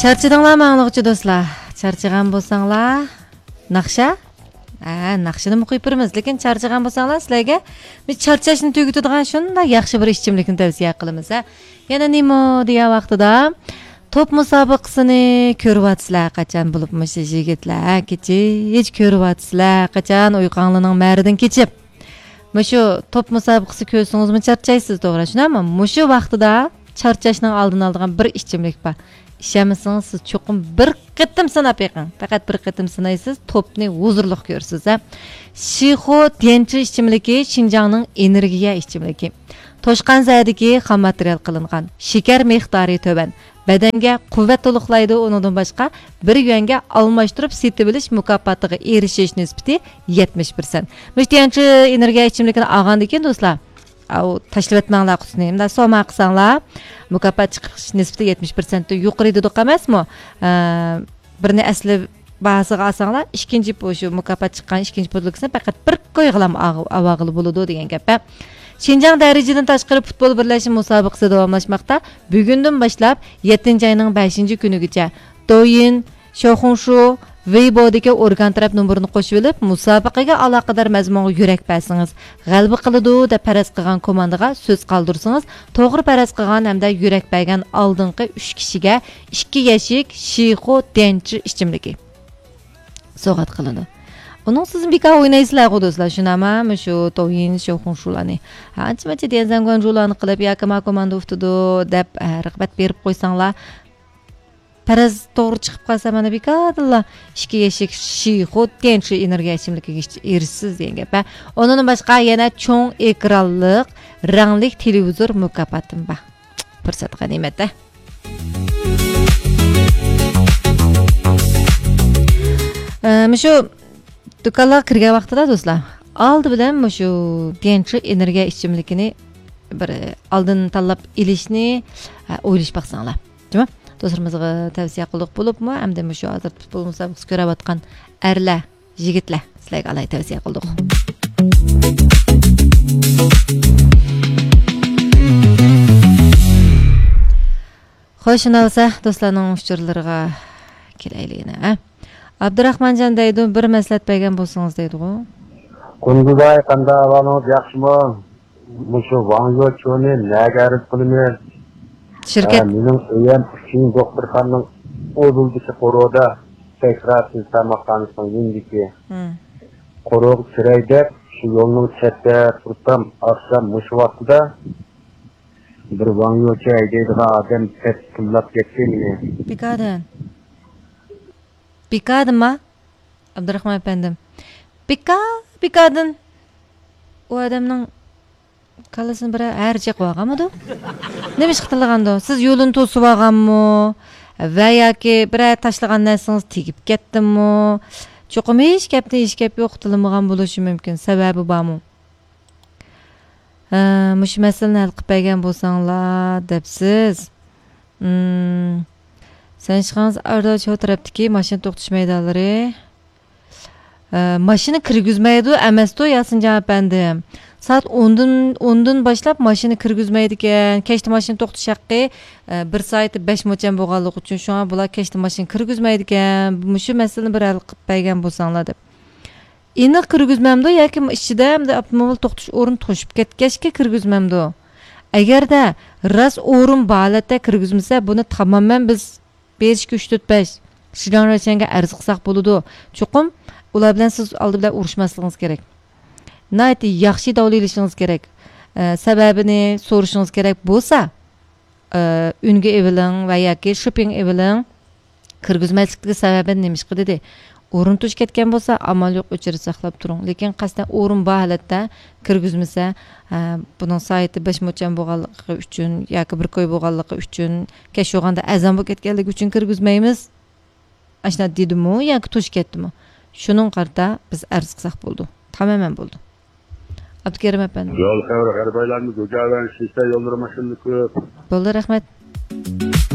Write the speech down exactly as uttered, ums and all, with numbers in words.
Charchadinglarmi anglag'uchi do'stlar? Charchagan bo'lsanglar, naqsha? Ha, naqshini o'qib birimiz, lekin charchagan bo'lsanglar, sizlarga biz charchashni tugatadigan shunday yaxshi bir ichimlikni tavsiya qilamiz. Yana nima degan vaqtida top musobaqasini ko'ryapsizlar, qachon bo'libmish yigitlar, kecha hech ko'ryapsizlar, qachon uyqonlining ma'ridan kechib. Mushu top musobaqasi ko'rsangizmi charchaysiz, to'g'ri, shunami? Mushu vaqtida charchashning oldini oladigan bir ichimlik bor. İşəmisiniz, siz çoxum bir qitim sanab yaqın. Faqat bir qitim sanaysiz, topni huzurluq görürsüz. Şixo dençi içimliki Şinjanның energiya içimliki. Toshqan zədiki xam material qilingan. Şeker miqdori töbən. Badanga quvvat to'liqlaydi, undan boshqa bir yuanga almashtirib setib bilish mukofotiga erishish nisbati yetmish foiz. Mush dençi energiya içimlikini olgan ekan do'stlar. Au tashlab etmanglar qutisini. Endi soma qilsanglar, mukofot chiqish nisbati yetmish foiz yuqori dedik emasmi? Birini asli ba'ziga olsanglar, ikkinchi shu mukofot chiqqan ikkinchi podlikasini faqat bir qo'ygilam avag'ili bo'ladi degan gap. Şinjan darajadan tashqari futbol birlashma musobaqasi davomlashmoqda. Bugundan boshlab yettinchi oyning beshinchi kunigacha Douyin, Shoxunshu Weibo'dagi organ taraf nomerini qo'shib olib, musobaqaga aloqador mazmunga yurak bersangiz, g'alaba qiladi deb faraz qilgan komandaga so'z qoldirsangiz, to'g'ri faraz qilgan hamda yurak bergan oldingi uch kishiga ikki yashik Shixo denchi ichimligi sovg'at qilindi. Onun sizin bir kahve oynaysizlar do'stlar, shunami? Shu Douyin, Shoxunshularni. Ancha-muncha denzangonjularni qilib, yakama komanda uftudu deb rag'bat berib qo'ysanglar, Paraz to'g'ri chiqib qolsa mana bekadilla ikki yashik Shixo denchi energiya ichimligiga erishsiz degan gap. Undan boshqa yana cho'ng ekranliq rangli televizor mukofotim bor. Fursat g'animat-da. Shu do'konga kirgan vaqtida do'stlar, oldi bilan shu denchi energiya ichimligini bir oldin tanlab ilishni o'ylash baqsanglar. To'g'rimi? Do'stlarimizga tavsiya qildik bo'libmi? Hamda shu hozir futbol musobaqasi ko'rayotgan erlar, yigitlar sizlarga alay tavsiya qildik. Xo'sh, bo'lsa do'stlarning uchurlariga kelaylikna. Abdurahmonjon deydi, bir maslahat bergan bo'lsangiz deydi-ku. Kunduzay qanday avvalod yaxshimi? Mushu Vango choni nagarit qilmayman. Şirket Benim uyum Çin doktorxonaning o'zildagi qoroda tekrarsiz tamoqlanishning yendiki. Qoroq chirayda shu yo'lning chetida tursam, oqshom mush vaqtida bir vangochi deydigan odam tezlab ketgan. Bikadan. Bikadmi? Abdurahmon efendim. Bika, bikadan. O adamning kalasini bir archa qo'yganmidi? Nima ish qilganda? Siz yo'lini to'sib olganmi? Va yoki bir tashlagan narsangiz tegib ketdimi? Cho'qim hech gapda hech gap yo'q tilmagan bo'lishi mumkin. Sababi bormi? Mush masalani hal qilib bergan bo'lsanglar debsiz. Sen chiqangiz arda shu tarafdagi mashina to'xtash maydonlari. Mashina kirgizmaydi, emasdi Yasinjon efendim. Saat ondan ondan başlap maşını kirgizmeydi ekan. Keçti maşını to'xtash haqqi bir soat besh mo'cham bo'lganligi uchun shu an bular keçti maşını kirgizmeydi ekan. Mushu masalani bir hal qilib bergan bo'lsanglar deb. Endi kirgizmamdi yoki ichida hamda avtomobil to'xtash o'rin to'shib ketgachga kirgizmamdi. Agarda ras o'rin holatda kirgizmasa, buni tamoman biz berishga uch to'rt besh Shirjon Rachanga arz qilsak bo'ladi. Cho'qim ular bilan siz oldi bilan urushmasligingiz kerak. Nati yaxshi davlaylishingiz kerak. Sababini so'rashingiz kerak bo'lsa, unga eviling va yoki shopping eviling kirgizmaslikdagi sababini nima ish qildi? O'rin tush ketgan bo'lsa, amal yo'q, o'chirib saqlab turing. Lekin qasdan o'rin bor holatda kirgizmasa, buning sayti besh mo'cham bo'lganligi uchun yoki bir qo'y bo'lganligi uchun, kesh o'g'anda azon bo'lib ketganligi uchun kirgizmaymiz. Ashna dedimi yoki tush ketdimi? Shuning qarta biz arz qilsak bo'ldi. Tamamen bo'ldi. Abdukerim efendim. Yol xavri g'arbaylarni go'javan shishta yo'llar mashinasi ko'p. Bo'ldi, rahmat.